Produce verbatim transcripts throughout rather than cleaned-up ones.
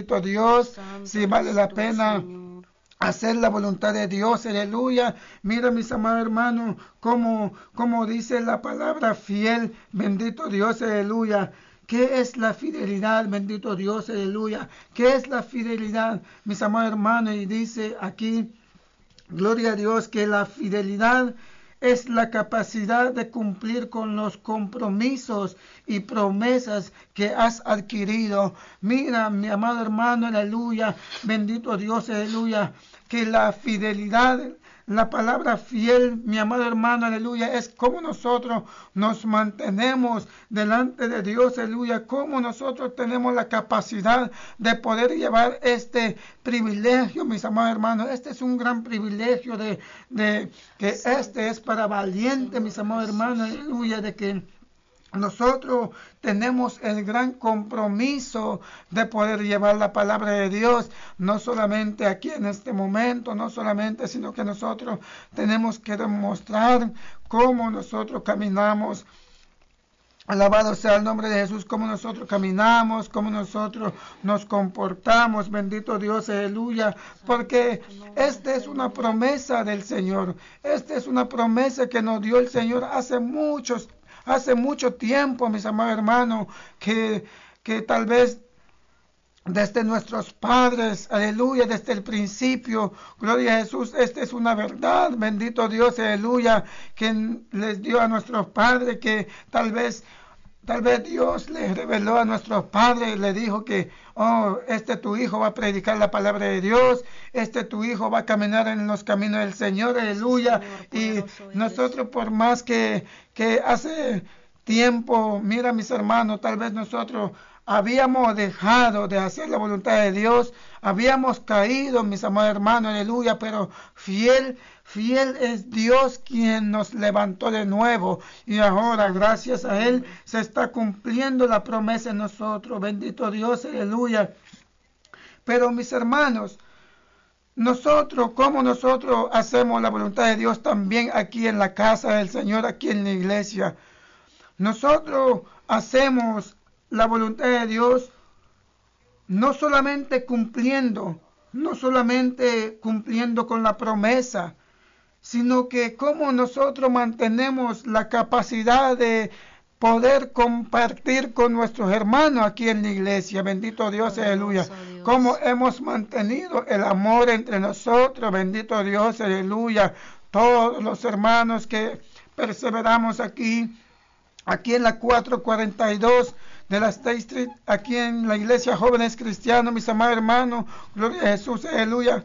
bendito Dios, Santo si vale eres la tú, pena Señor. hacer la voluntad de Dios, aleluya. Mira, mis amados hermanos, como, como dice la palabra fiel, bendito Dios, aleluya. ¿Qué es la fidelidad? Bendito Dios, aleluya. ¿Qué es la fidelidad, mis amados hermanos? Y dice aquí, gloria a Dios, que la fidelidad es la capacidad de cumplir con los compromisos y promesas que has adquirido. Mira, mi amado hermano, aleluya, bendito Dios, aleluya, que la fidelidad, la palabra fiel, mi amado hermano, aleluya, es como nosotros nos mantenemos delante de Dios, aleluya, como nosotros tenemos la capacidad de poder llevar este privilegio, mis amados hermanos. Este es un gran privilegio de, de que este es para valiente, mis amados hermanos, aleluya, de que nosotros tenemos el gran compromiso de poder llevar la palabra de Dios, no solamente aquí en este momento, no solamente, sino que nosotros tenemos que demostrar cómo nosotros caminamos. Alabado sea el nombre de Jesús, cómo nosotros caminamos, cómo nosotros nos comportamos, bendito Dios, aleluya, porque esta es una promesa del Señor, esta es una promesa que nos dio el Señor hace muchos Hace mucho tiempo, mis amados hermanos, que, que tal vez desde nuestros padres, aleluya, desde el principio, gloria a Jesús, esta es una verdad, bendito Dios, aleluya, que les dio a nuestros padres, que tal vez Tal vez Dios le reveló a nuestros padres, le dijo que, oh, este tu hijo va a predicar la palabra de Dios, este tu hijo va a caminar en los caminos del Señor, aleluya. Y nosotros por más que, que hace tiempo, mira mis hermanos, tal vez nosotros habíamos dejado de hacer la voluntad de Dios, habíamos caído, mis amados hermanos, aleluya, pero fiel, fiel es Dios quien nos levantó de nuevo y ahora gracias a Él se está cumpliendo la promesa en nosotros, bendito Dios, aleluya. Pero mis hermanos, nosotros, como nosotros hacemos la voluntad de Dios también aquí en la casa del Señor, aquí en la iglesia, nosotros hacemos la voluntad de Dios no solamente cumpliendo, no solamente cumpliendo con la promesa, sino que como nosotros mantenemos la capacidad de poder compartir con nuestros hermanos aquí en la iglesia, bendito Dios, aleluya, como hemos mantenido el amor entre nosotros, bendito Dios, aleluya, todos los hermanos que perseveramos aquí, aquí en la cuatrocientos cuarenta y dos de la State Street, aquí en la iglesia Jóvenes Cristianos, mis amados hermanos, gloria a Jesús, aleluya.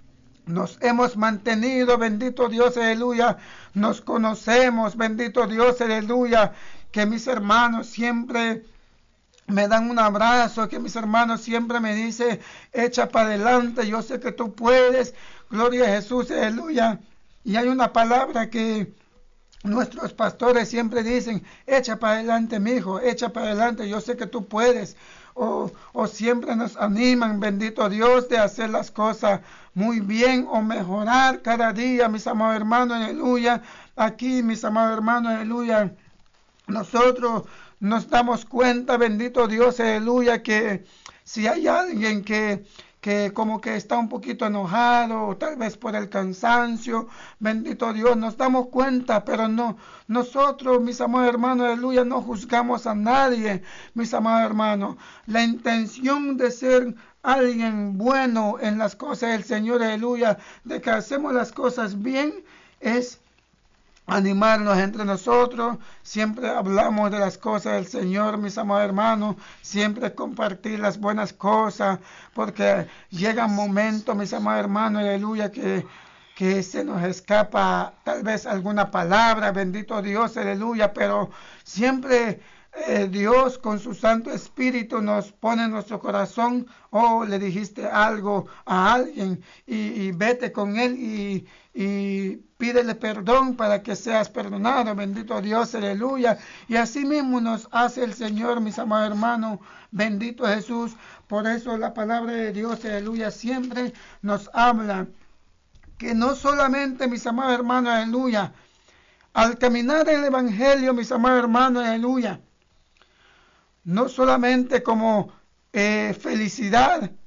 Nos hemos mantenido, bendito Dios, aleluya. Nos conocemos, bendito Dios, aleluya. Que mis hermanos siempre me dan un abrazo, que mis hermanos siempre me dicen, echa para adelante, yo sé que tú puedes, gloria a Jesús, aleluya. Y hay una palabra que nuestros pastores siempre dicen, echa para adelante, mi hijo, echa para adelante, yo sé que tú puedes. O, o siempre nos animan, bendito Dios, de hacer las cosas muy bien o mejorar cada día, mis amados hermanos, aleluya. Aquí, mis amados hermanos, aleluya, nosotros nos damos cuenta, bendito Dios, aleluya, que si hay alguien que que como que está un poquito enojado, o tal vez por el cansancio, bendito Dios, nos damos cuenta, pero no, nosotros, mis amados hermanos, aleluya, no juzgamos a nadie, mis amados hermanos. La intención de ser alguien bueno en las cosas del Señor, aleluya, de que hacemos las cosas bien, es animarnos entre nosotros, siempre hablamos de las cosas del Señor, mis amados hermanos, siempre compartir las buenas cosas, porque llega un momento, mis amados hermanos, aleluya, que, que se nos escapa tal vez alguna palabra, bendito Dios, aleluya, pero siempre eh, Dios con su Santo Espíritu nos pone en nuestro corazón, oh, le dijiste algo a alguien y, y vete con él y y pídele perdón para que seas perdonado, bendito Dios, aleluya. Y así mismo nos hace el Señor, mis amados hermanos, bendito Jesús. Por eso la palabra de Dios, aleluya, siempre nos habla que no solamente, mis amados hermanos, aleluya, al caminar en el Evangelio, mis amados hermanos, aleluya, no solamente como eh, felicidad,